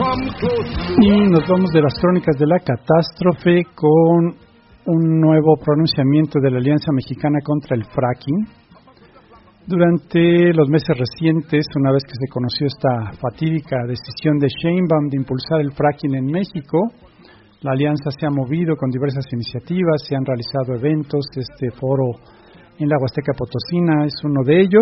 Y nos vamos de las crónicas de la catástrofe con un nuevo pronunciamiento de la Alianza Mexicana contra el fracking. Durante los meses recientes, una vez que se conoció esta fatídica decisión de Sheinbaum de impulsar el fracking en México, la alianza se ha movido con diversas iniciativas, se han realizado eventos, este foro en la Huasteca Potosina es uno de ellos,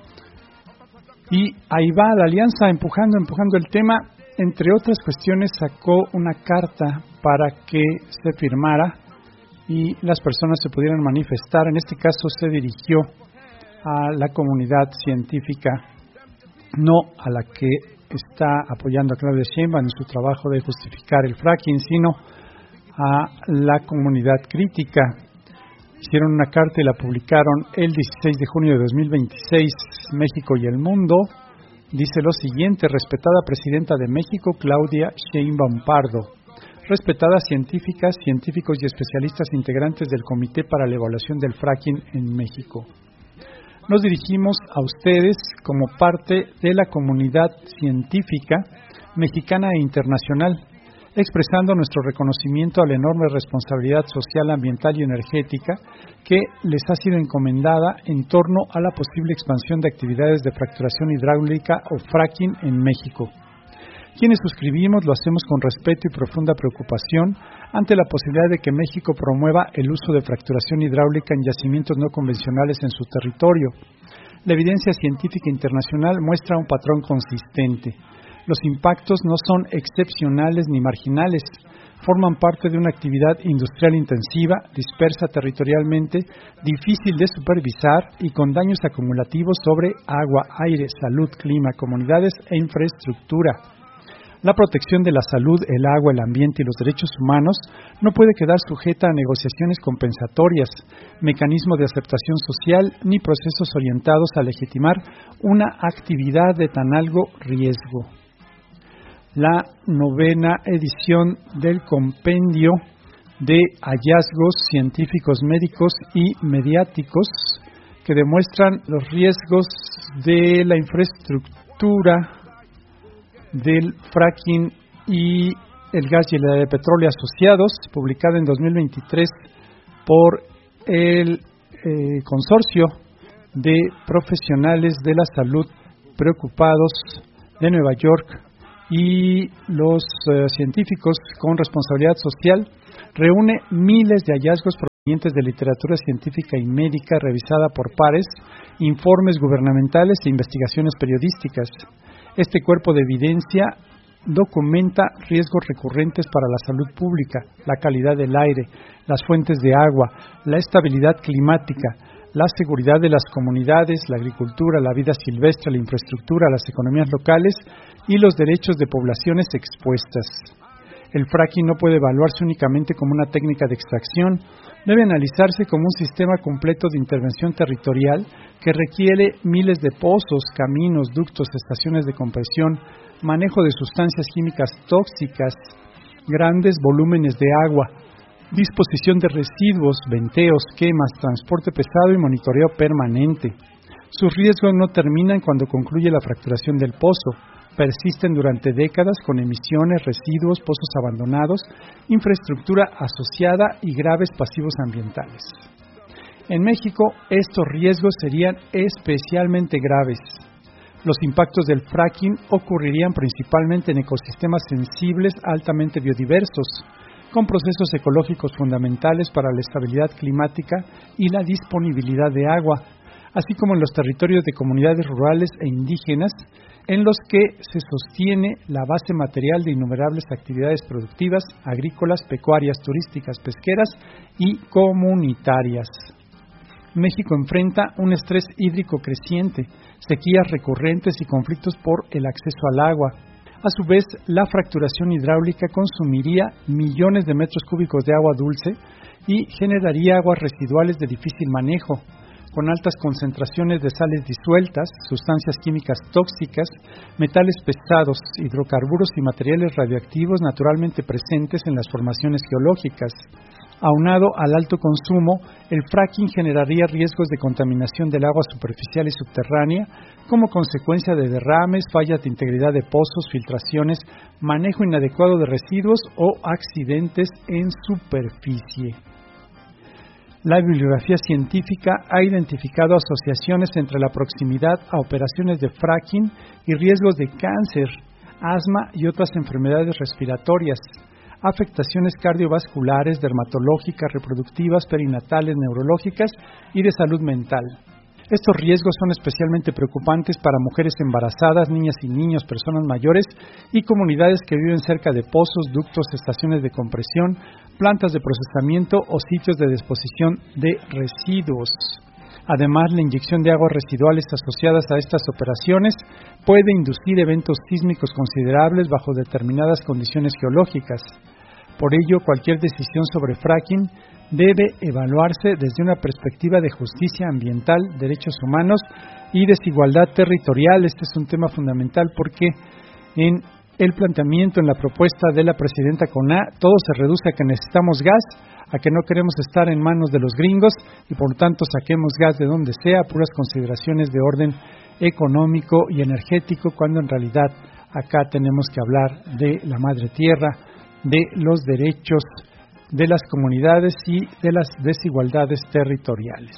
y ahí va la alianza empujando el tema. Entre otras cuestiones, sacó una carta para que se firmara y las personas se pudieran manifestar. En este caso se dirigió a la comunidad científica, no a la que está apoyando a Claudia Sheinbaum en su trabajo de justificar el fracking, sino a la comunidad crítica. Hicieron una carta y la publicaron el 16 de junio de 2026, México y el Mundo. Dice lo siguiente: respetada Presidenta de México, Claudia Sheinbaum Pardo. Respetadas científicas, científicos y especialistas integrantes del Comité para la Evaluación del Fracking en México. Nos dirigimos a ustedes como parte de la comunidad científica mexicana e internacional, expresando nuestro reconocimiento a la enorme responsabilidad social, ambiental y energética que les ha sido encomendada en torno a la posible expansión de actividades de fracturación hidráulica o fracking en México. Quienes suscribimos lo hacemos con respeto y profunda preocupación ante la posibilidad de que México promueva el uso de fracturación hidráulica en yacimientos no convencionales en su territorio. La evidencia científica internacional muestra un patrón consistente. Los impactos no son excepcionales ni marginales, forman parte de una actividad industrial intensiva, dispersa territorialmente, difícil de supervisar y con daños acumulativos sobre agua, aire, salud, clima, comunidades e infraestructura. La protección de la salud, el agua, el ambiente y los derechos humanos no puede quedar sujeta a negociaciones compensatorias, mecanismos de aceptación social ni procesos orientados a legitimar una actividad de tan alto riesgo. La 9ª edición del Compendio de Hallazgos Científicos, Médicos y Mediáticos que demuestran los riesgos de la infraestructura del fracking y el gas y el petróleo asociados, publicada en 2023 por el Consorcio de Profesionales de la Salud Preocupados de Nueva York y los científicos con responsabilidad social, reúne miles de hallazgos provenientes de literatura científica y médica revisada por pares, informes gubernamentales e investigaciones periodísticas. Este cuerpo de evidencia documenta riesgos recurrentes para la salud pública, la calidad del aire, las fuentes de agua, la estabilidad climática, la seguridad de las comunidades, la agricultura, la vida silvestre, la infraestructura, las economías locales y los derechos de poblaciones expuestas. El fracking no puede evaluarse únicamente como una técnica de extracción, debe analizarse como un sistema completo de intervención territorial que requiere miles de pozos, caminos, ductos, estaciones de compresión, manejo de sustancias químicas tóxicas, grandes volúmenes de agua, disposición de residuos, venteos, quemas, transporte pesado y monitoreo permanente. Sus riesgos no terminan cuando concluye la fracturación del pozo. Persisten durante décadas con emisiones, residuos, pozos abandonados, infraestructura asociada y graves pasivos ambientales. En México, estos riesgos serían especialmente graves. Los impactos del fracking ocurrirían principalmente en ecosistemas sensibles altamente biodiversos, con procesos ecológicos fundamentales para la estabilidad climática y la disponibilidad de agua, así como en los territorios de comunidades rurales e indígenas, en los que se sostiene la base material de innumerables actividades productivas, agrícolas, pecuarias, turísticas, pesqueras y comunitarias. México enfrenta un estrés hídrico creciente, sequías recurrentes y conflictos por el acceso al agua. A su vez, la fracturación hidráulica consumiría millones de metros cúbicos de agua dulce y generaría aguas residuales de difícil manejo, con altas concentraciones de sales disueltas, sustancias químicas tóxicas, metales pesados, hidrocarburos y materiales radioactivos naturalmente presentes en las formaciones geológicas. Aunado al alto consumo, el fracking generaría riesgos de contaminación del agua superficial y subterránea como consecuencia de derrames, fallas de integridad de pozos, filtraciones, manejo inadecuado de residuos o accidentes en superficie. La bibliografía científica ha identificado asociaciones entre la proximidad a operaciones de fracking y riesgos de cáncer, asma y otras enfermedades respiratorias, afectaciones cardiovasculares, dermatológicas, reproductivas, perinatales, neurológicas y de salud mental. Estos riesgos son especialmente preocupantes para mujeres embarazadas, niñas y niños, personas mayores y comunidades que viven cerca de pozos, ductos, estaciones de compresión, plantas de procesamiento o sitios de disposición de residuos. Además, la inyección de aguas residuales asociadas a estas operaciones puede inducir eventos sísmicos considerables bajo determinadas condiciones geológicas. Por ello, cualquier decisión sobre fracking debe evaluarse desde una perspectiva de justicia ambiental, derechos humanos y desigualdad territorial. Este es un tema fundamental porque en el planteamiento, en la propuesta de la presidenta Coná, todo se reduce a que necesitamos gas, a que no queremos estar en manos de los gringos y por lo tanto saquemos gas de donde sea, puras consideraciones de orden económico y energético, cuando en realidad acá tenemos que hablar de la madre tierra, de los derechos de las comunidades y de las desigualdades territoriales.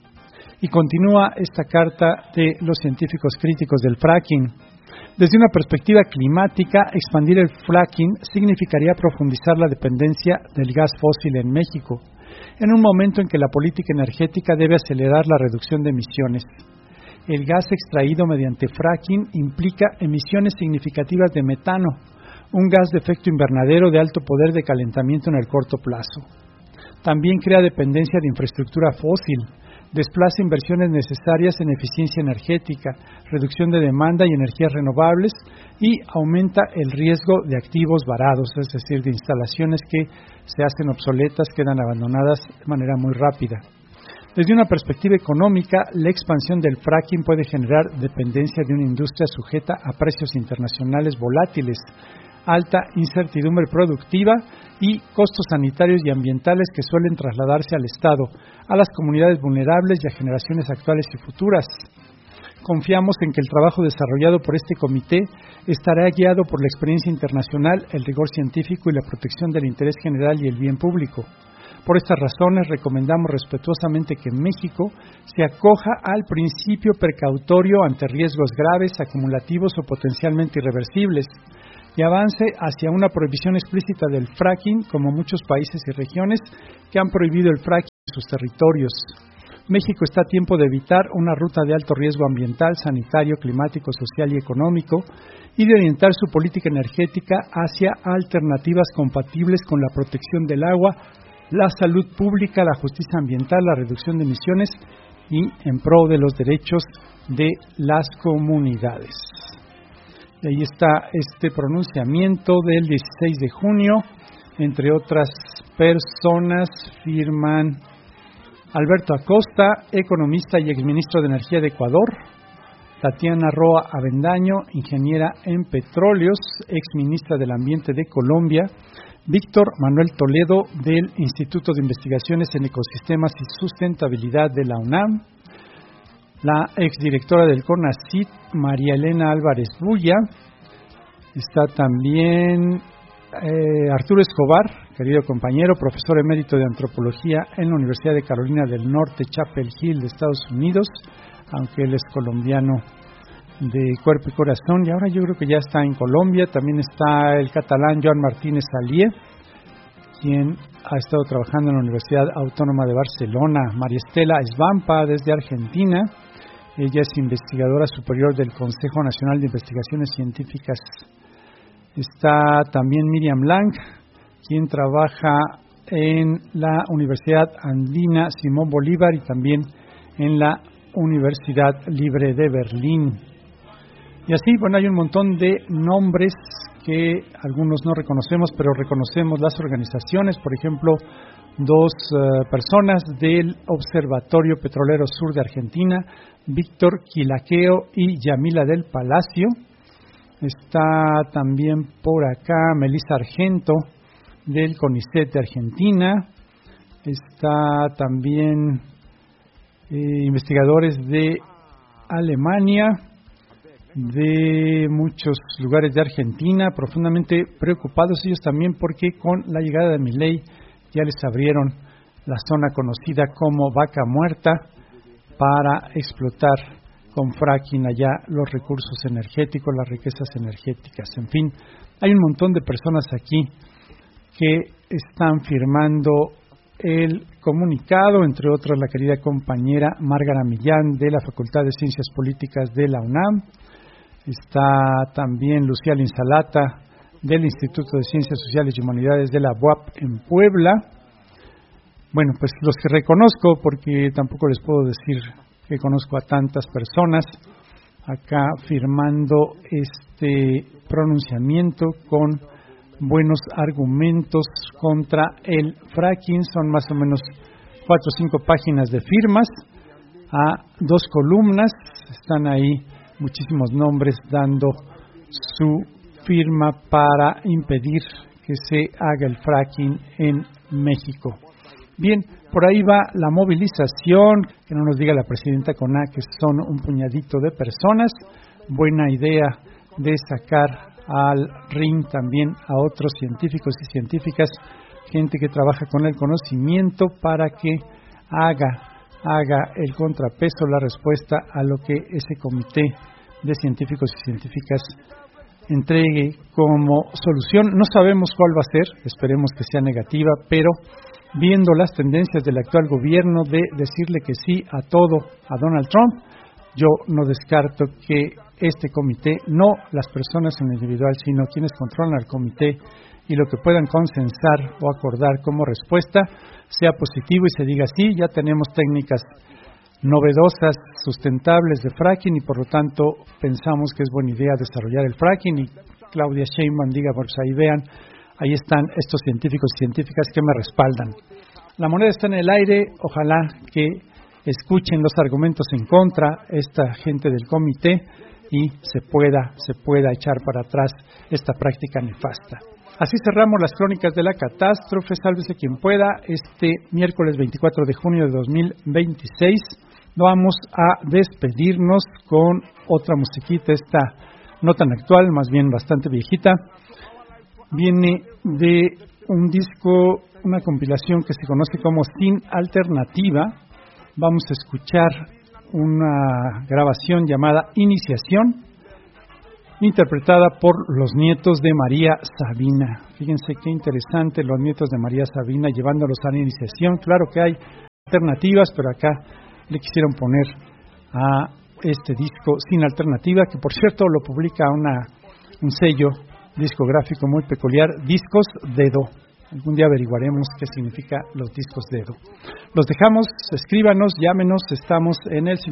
Y continúa esta carta de los científicos críticos del fracking. Desde una perspectiva climática, expandir el fracking significaría profundizar la dependencia del gas fósil en México, en un momento en que la política energética debe acelerar la reducción de emisiones. El gas extraído mediante fracking implica emisiones significativas de metano, un gas de efecto invernadero de alto poder de calentamiento en el corto plazo. También crea dependencia de infraestructura fósil, desplaza inversiones necesarias en eficiencia energética, reducción de demanda y energías renovables y aumenta el riesgo de activos varados, es decir, de instalaciones que se hacen obsoletas, quedan abandonadas de manera muy rápida. Desde una perspectiva económica, la expansión del fracking puede generar dependencia de una industria sujeta a precios internacionales volátiles, alta incertidumbre productiva y costos sanitarios y ambientales que suelen trasladarse al Estado, a las comunidades vulnerables y a generaciones actuales y futuras. Confiamos en que el trabajo desarrollado por este comité estará guiado por la experiencia internacional, el rigor científico y la protección del interés general y el bien público. Por estas razones, recomendamos respetuosamente que México se acoja al principio precautorio ante riesgos graves, acumulativos o potencialmente irreversibles, y avance hacia una prohibición explícita del fracking, como muchos países y regiones que han prohibido el fracking en sus territorios. México está a tiempo de evitar una ruta de alto riesgo ambiental, sanitario, climático, social y económico, y de orientar su política energética hacia alternativas compatibles con la protección del agua, la salud pública, la justicia ambiental, la reducción de emisiones y en pro de los derechos de las comunidades. Y ahí está este pronunciamiento del 16 de junio, entre otras personas firman Alberto Acosta, economista y exministro de Energía de Ecuador, Tatiana Roa Avendaño, ingeniera en petróleos, exministra del Ambiente de Colombia, Víctor Manuel Toledo, del Instituto de Investigaciones en Ecosistemas y Sustentabilidad de la UNAM, la exdirectora del CONACYT, María Elena Álvarez Bulla, está también Arturo Escobar, querido compañero, profesor emérito de Antropología en la Universidad de Carolina del Norte, Chapel Hill, de Estados Unidos, aunque él es colombiano de cuerpo y corazón, y ahora yo creo que ya está en Colombia. También está el catalán Joan Martínez Alié, quien ha estado trabajando en la Universidad Autónoma de Barcelona. María Estela Esvampa, desde Argentina, ella es investigadora superior del Consejo Nacional de Investigaciones Científicas. Está también Miriam Lang, quien trabaja en la Universidad Andina Simón Bolívar y también en la Universidad Libre de Berlín. Y así, bueno, hay un montón de nombres que algunos no reconocemos, pero reconocemos las organizaciones. Por ejemplo, dos personas del Observatorio Petrolero Sur de Argentina, Víctor Quilaqueo y Yamila del Palacio. Está también por acá Melissa Argento, del CONICET de Argentina, está también investigadores de Alemania, de muchos lugares de Argentina, profundamente preocupados ellos también porque con la llegada de Milei ya les abrieron la zona conocida como Vaca Muerta para explotar con fracking allá los recursos energéticos, las riquezas energéticas. En fin, hay un montón de personas aquí que están firmando el comunicado, entre otras la querida compañera Márgara Millán de la Facultad de Ciencias Políticas de la UNAM, está también Lucía Linsalata del Instituto de Ciencias Sociales y Humanidades de la UAP en Puebla. Bueno, pues los que reconozco, porque tampoco les puedo decir que conozco a tantas personas, acá firmando este pronunciamiento con buenos argumentos contra el fracking. Son más o menos 4 o 5 páginas de firmas a 2 columnas. Están ahí muchísimos nombres dando su firma para impedir que se haga el fracking en México. Bien, por ahí va la movilización, que no nos diga la presidenta Coná que son un puñadito de personas. Buena idea de sacar al ring también a otros científicos y científicas, gente que trabaja con el conocimiento para que haga el contrapeso, la respuesta a lo que ese comité de científicos y científicas entregue como solución. No sabemos cuál va a ser, esperemos que sea negativa, pero viendo las tendencias del actual gobierno de decirle que sí a todo a Donald Trump, yo no descarto que este comité, no las personas en lo individual, sino quienes controlan al comité y lo que puedan consensar o acordar como respuesta, sea positivo y se diga sí, ya tenemos técnicas novedosas, sustentables de fracking y por lo tanto pensamos que es buena idea desarrollar el fracking y Claudia Sheinbaum diga, pues ahí vean, ahí están estos científicos y científicas que me respaldan. La moneda está en el aire, ojalá que escuchen los argumentos en contra esta gente del comité y se pueda echar para atrás esta práctica nefasta. Así cerramos las crónicas de la catástrofe. Sálvese quien pueda. Este miércoles 24 de junio de 2026 vamos a despedirnos con otra musiquita, esta no tan actual, más bien bastante viejita. Viene de un disco, una compilación que se conoce como Sin Alternativa. Vamos a escuchar una grabación llamada Iniciación, interpretada por los nietos de María Sabina. Fíjense qué interesante, los nietos de María Sabina llevándolos a la iniciación. Claro que hay alternativas, pero acá le quisieron poner a este disco Sin Alternativa, que por cierto lo publica un sello discográfico muy peculiar, Discos Dedo. Algún día averiguaremos qué significa los discos Dedo. Los dejamos, escríbanos, llámenos, estamos en el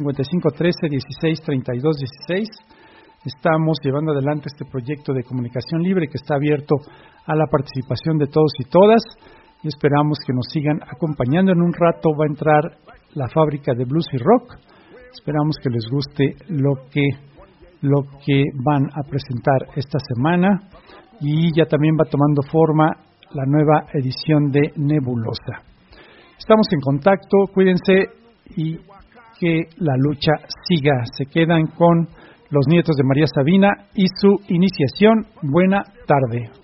5513-1632-16. Estamos llevando adelante este proyecto de comunicación libre que está abierto a la participación de todos y todas y esperamos que nos sigan acompañando. En un rato va a entrar la fábrica de blues y rock. Esperamos que les guste lo que van a presentar esta semana y ya también va tomando forma la nueva edición de Nebulosa. Estamos en contacto, cuídense y que la lucha siga. Se quedan con los nietos de María Sabina y su iniciación. Buena tarde.